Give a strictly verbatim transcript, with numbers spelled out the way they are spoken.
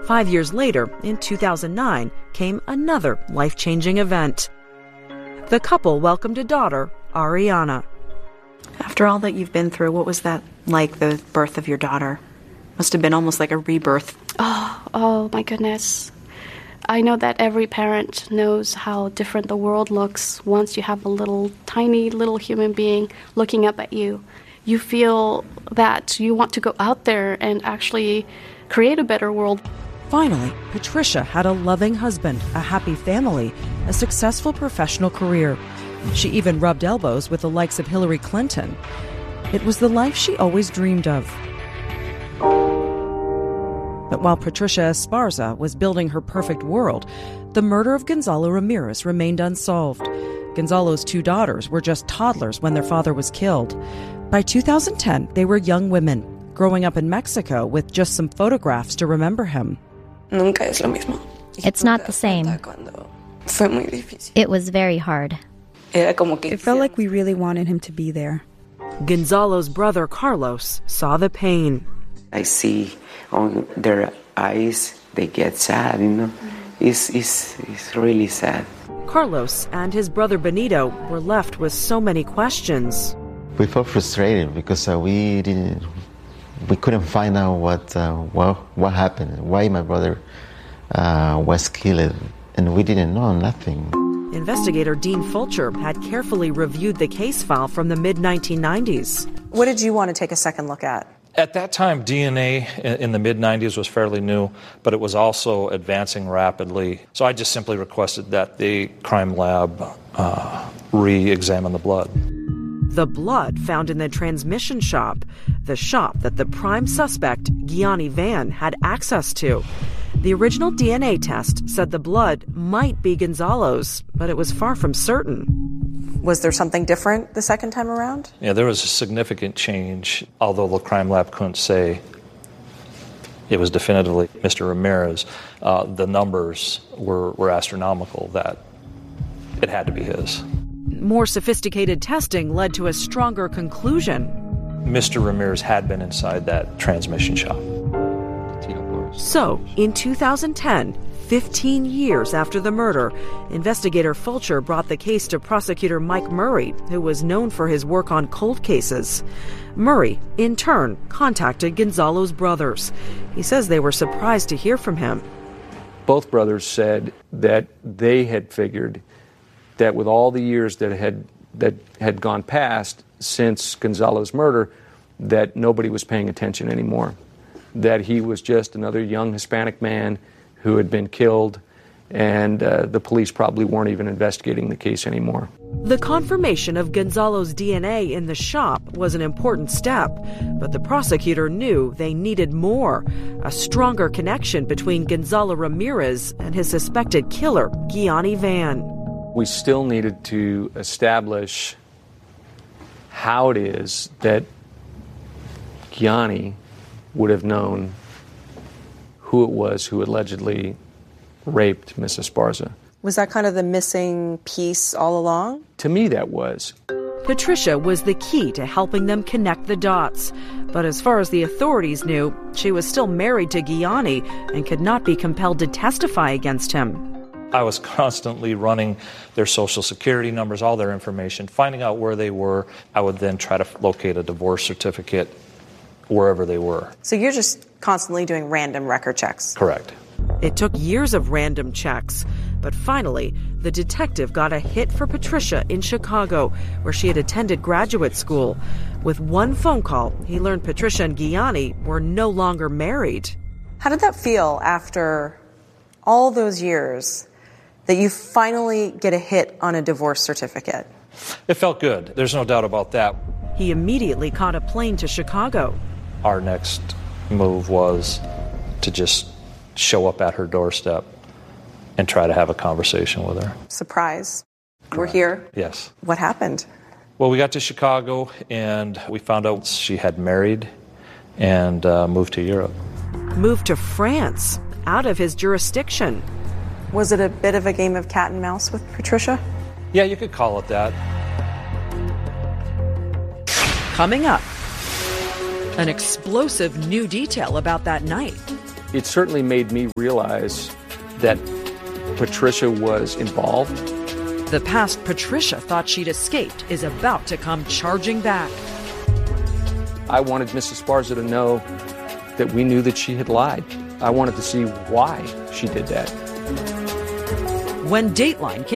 Five years later, in two thousand nine, came another life-changing event. The couple welcomed a daughter, Ariana. After all that you've been through, what was that like, the birth of your daughter? Must have been almost like a rebirth. Oh, oh my goodness. I know that every parent knows how different the world looks once you have a little, tiny little human being looking up at you. You feel that you want to go out there and actually create a better world. Finally, Patricia had a loving husband, a happy family, a successful professional career. She even rubbed elbows with the likes of Hillary Clinton. It was the life she always dreamed of. But while Patricia Esparza was building her perfect world, the murder of Gonzalo Ramirez remained unsolved. Gonzalo's two daughters were just toddlers when their father was killed. By two thousand ten, they were young women, growing up in Mexico with just some photographs to remember him. It's not the same. It was very hard. It felt like we really wanted him to be there. Gonzalo's brother, Carlos, saw the pain. I see on their eyes, they get sad, you know. It's, it's, it's really sad. Carlos and his brother Benito were left with so many questions. We felt frustrated because uh, we didn't, we couldn't find out what, uh, what, what happened, why my brother uh, was killed, and we didn't know nothing. Investigator Dean Fulcher had carefully reviewed the case file from the mid nineteen nineties. What did you want to take a second look at? At that time, D N A in the mid nineties was fairly new, but it was also advancing rapidly. So I just simply requested that the crime lab uh, re-examine the blood. The blood found in the transmission shop, the shop that the prime suspect, Gianni Van, had access to. The original D N A test said the blood might be Gonzalo's, but it was far from certain. Was there something different the second time around? Yeah, there was a significant change, although the crime lab couldn't say it was definitively Mister Ramirez. Uh, the numbers were, were astronomical that it had to be his. More sophisticated testing led to a stronger conclusion. Mister Ramirez had been inside that transmission shop. So, in two thousand ten, fifteen years after the murder, investigator Fulcher brought the case to prosecutor Mike Murray, who was known for his work on cold cases. Murray, in turn, contacted Gonzalo's brothers. He says they were surprised to hear from him. Both brothers said that they had figured that with all the years that had that had gone past since Gonzalo's murder, that nobody was paying attention anymore. That he was just another young Hispanic man who had been killed, and uh, the police probably weren't even investigating the case anymore. The confirmation of Gonzalo's D N A in the shop was an important step, but the prosecutor knew they needed more, a stronger connection between Gonzalo Ramirez and his suspected killer, Gianni Van. We still needed to establish how it is that Gianni would have known who it was who allegedly raped Miss Esparza. Was that kind of the missing piece all along? To me, that was. Patricia was the key to helping them connect the dots. But as far as the authorities knew, she was still married to Gianni and could not be compelled to testify against him. I was constantly running their social security numbers, all their information, finding out where they were. I would then try to locate a divorce certificate wherever they were. So you're just constantly doing random record checks? Correct. It took years of random checks, but finally, the detective got a hit for Patricia in Chicago, where she had attended graduate school. With one phone call, he learned Patricia and Gianni were no longer married. How did that feel after all those years that you finally get a hit on a divorce certificate? It felt good. There's no doubt about that. He immediately caught a plane to Chicago. Our next move was to just show up at her doorstep and try to have a conversation with her. Surprise. Correct. We're here. Yes. What happened? Well, we got to Chicago and we found out she had married and uh, moved to Europe. Moved to France, out of his jurisdiction. Was it a bit of a game of cat and mouse with Patricia? Yeah, you could call it that. Coming up, an explosive new detail about that night. It certainly made me realize that Patricia was involved. The past Patricia thought she'd escaped is about to come charging back. I wanted Missus Sparza to know that we knew that she had lied. I wanted to see why she did that. When Dateline came